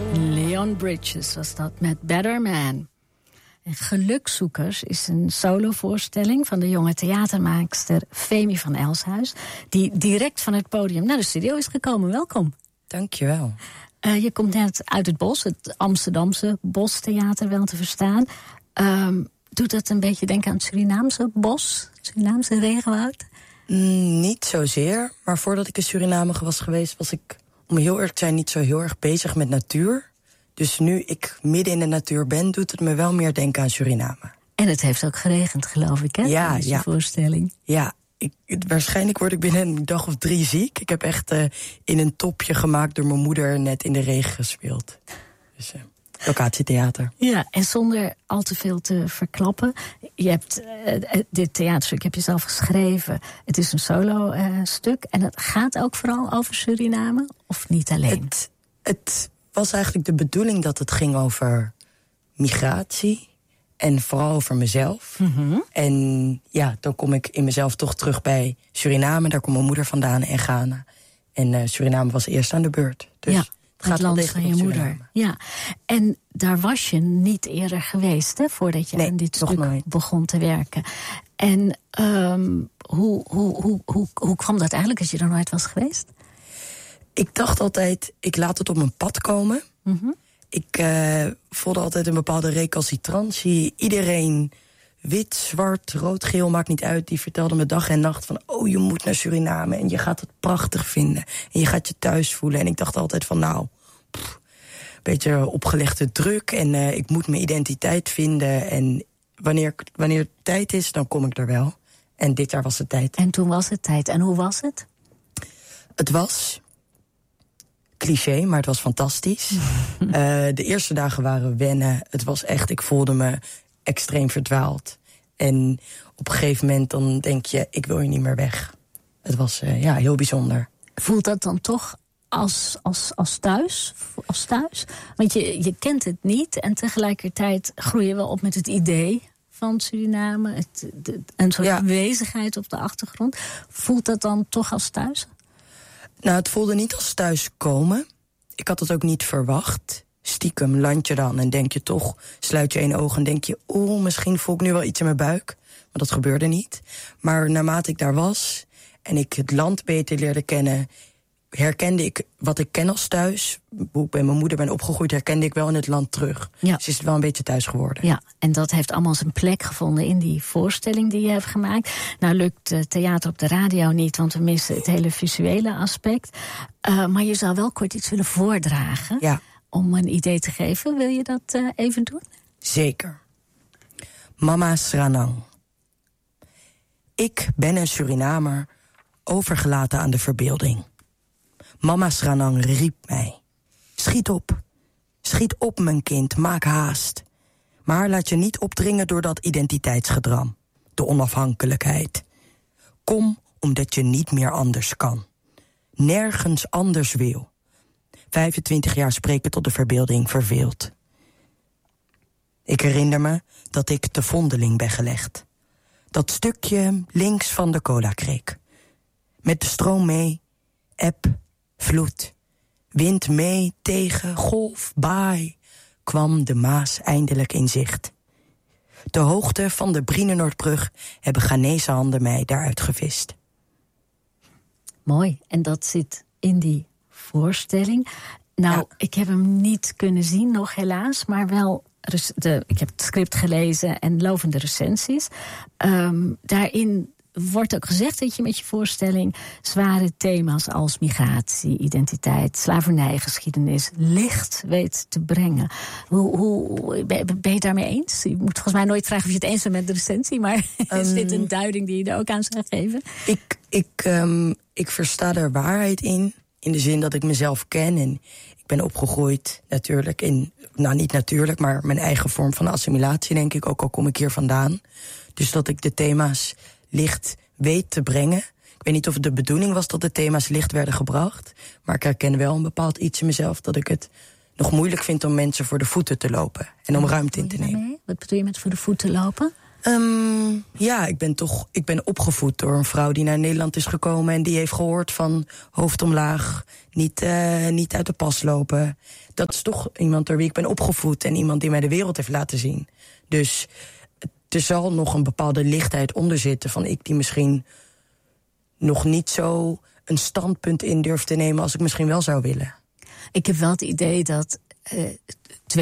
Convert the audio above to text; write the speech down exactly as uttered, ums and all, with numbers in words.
Leon Bridges was dat met Better Man. En Gelukzoekers is een solovoorstelling van de jonge theatermaakster Femi van Elshuis, die direct van het podium naar de studio is gekomen. Welkom. Dankjewel. Uh, je komt net uit het bos, het Amsterdamse Bostheater wel te verstaan. Um, doet dat een beetje denken aan het Surinaamse bos? Het Surinaamse regenwoud? Mm, niet zozeer, maar voordat ik in Suriname was geweest, was ik, om heel eerlijk te zijn, niet zo heel erg bezig met natuur. Dus nu ik midden in de natuur ben, doet het me wel meer denken aan Suriname. En het heeft ook geregend, geloof ik, hè? Ja, deze ja. voorstelling. Ja, ik, waarschijnlijk word ik binnen een dag of drie ziek. Ik heb echt uh, in een topje gemaakt door mijn moeder net in de regen gespeeld. Dus uh, locatietheater. Ja, en zonder al te veel te verklappen. Je hebt uh, dit theaterstuk heb je zelf geschreven. Het is een solo uh, stuk. En het gaat ook vooral over Suriname, of niet alleen? Het, het was eigenlijk de bedoeling dat het ging over migratie. En vooral over mezelf. Mm-hmm. En ja, dan kom ik in mezelf toch terug bij Suriname. Daar komt mijn moeder vandaan en Ghana. En uh, Suriname was eerst aan de beurt. Dus ja, het gaat het land van je moeder. Ja. En daar was je niet eerder geweest, hè, voordat je nee, aan dit nog stuk nooit. begon te werken. En um, hoe, hoe, hoe, hoe, hoe kwam dat eigenlijk als je er nooit was geweest? Ik dacht altijd, ik laat het op mijn pad komen. Mm-hmm. Ik uh, voelde altijd een bepaalde recalcitrantie. Iedereen, wit, zwart, rood, geel, maakt niet uit. Die vertelde me dag en nacht van, oh, je moet naar Suriname. En je gaat het prachtig vinden. En je gaat je thuis voelen. En ik dacht altijd van, nou, pff, een beetje opgelegde druk. En uh, ik moet mijn identiteit vinden. En wanneer, wanneer het tijd is, dan kom ik er wel. En dit jaar was het tijd. En toen was het tijd. En hoe was het? Het was cliché, maar het was fantastisch. uh, de eerste dagen waren wennen. Het was echt, ik voelde me extreem verdwaald. En op een gegeven moment dan denk je, ik wil hier niet meer weg. Het was uh, ja, heel bijzonder. Voelt dat dan toch als, als, als thuis? Als thuis? Want je, je kent het niet en tegelijkertijd groei je wel op met het idee van Suriname. Het, de, een soort ja. aanwezigheid op de achtergrond. Voelt dat dan toch als thuis? Nou, het voelde niet als thuiskomen. Ik had het ook niet verwacht. Stiekem land je dan en denk je toch, sluit je één oog en denk je, oeh, misschien voel ik nu wel iets in mijn buik. Maar dat gebeurde niet. Maar naarmate ik daar was en ik het land beter leerde kennen, herkende ik wat ik ken als thuis. Hoe ik bij mijn moeder ben opgegroeid, herkende ik wel in het land terug. Ja. Dus is het wel een beetje thuis geworden. Ja, en dat heeft allemaal zijn plek gevonden in die voorstelling die je hebt gemaakt. Nou lukt uh, theater op de radio niet, want we missen het hele visuele aspect. Uh, maar je zou wel kort iets willen voordragen. Ja. Om een idee te geven. Wil je dat uh, even doen? Zeker. Mama Sranang. Ik ben een Surinamer, overgelaten aan de verbeelding. Mama Sranang riep mij. Schiet op. Schiet op, mijn kind, maak haast. Maar laat je niet opdringen door dat identiteitsgedram. De onafhankelijkheid. Kom omdat je niet meer anders kan. Nergens anders wil. vijfentwintig jaar spreken tot de verbeelding verveelt. Ik herinner me dat ik te Vondeling ben gelegd. Dat stukje links van de Cola-kreek. Met de stroom mee, eb, vloed. Wind mee, tegen, golf, baai. Kwam de Maas eindelijk in zicht. De hoogte van de Brienenoordbrug hebben Ghanese handen mij daaruit gevist. Mooi, en dat zit in die voorstelling. Nou, ja. Ik heb hem niet kunnen zien nog helaas, maar wel de, ik heb het script gelezen en lovende recensies. Um, daarin wordt ook gezegd dat je met je voorstelling zware thema's als migratie, identiteit, slavernijgeschiedenis licht weet te brengen. Hoe, hoe, ben je het daarmee eens? Je moet volgens mij nooit vragen of je het eens bent met de recensie, maar um, is dit een duiding die je er ook aan zou geven? Ik, ik, um, ik versta er waarheid in, in de zin dat ik mezelf ken en ik ben opgegroeid natuurlijk in, nou niet natuurlijk, maar mijn eigen vorm van assimilatie, denk ik, ook al kom ik hier vandaan. Dus dat ik de thema's licht weet te brengen. Ik weet niet of het de bedoeling was dat de thema's licht werden gebracht, maar ik herken wel een bepaald iets in mezelf dat ik het nog moeilijk vind om mensen voor de voeten te lopen en om ruimte in te nemen. Wat bedoel je met voor de voeten lopen? Um, ja, ik ben toch ik ben opgevoed door een vrouw die naar Nederland is gekomen en die heeft gehoord van hoofd omlaag, niet, uh, niet uit de pas lopen. Dat is toch iemand door wie ik ben opgevoed en iemand die mij de wereld heeft laten zien. Dus er zal nog een bepaalde lichtheid onder zitten van ik die misschien nog niet zo een standpunt in durf te nemen als ik misschien wel zou willen. Ik heb wel het idee dat uh,